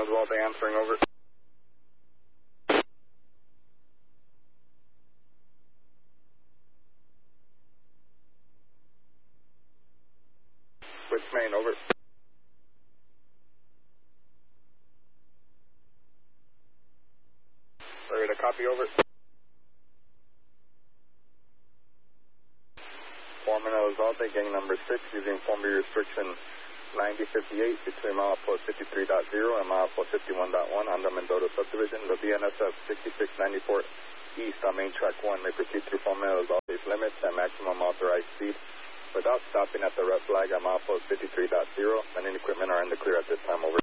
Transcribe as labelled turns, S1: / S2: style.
S1: Oswaldo answering, over. Switch main, over. Ready to copy, over. Foreman Oswaldo, gang number 6, using Formby restriction 9058 between milepost 53.0 and milepost 51.1 on the Mendota subdivision. The BNSF 6694 east on main track 1 may proceed through Foreman Oswaldo's limits at maximum authorized speed without stopping at the red flag at milepost 53.0. Men and equipment are in the clear at this time, over.